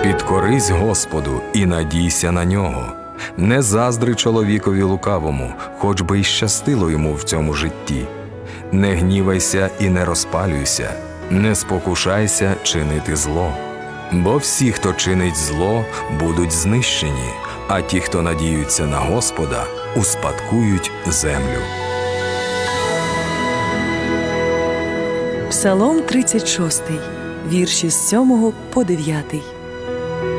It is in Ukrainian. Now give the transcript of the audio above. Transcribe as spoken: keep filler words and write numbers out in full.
Підкорись Господу і надійся на Нього. Не заздри чоловікові лукавому, хоч би й щастило йому в цьому житті. Не гнівайся і не розпалюйся, не спокушайся чинити зло. Бо всі, хто чинить зло, будуть знищені, а ті, хто надіються на Господа, успадкують землю. Псалом тридцять шостий, вірші з сьомого по дев'ятий.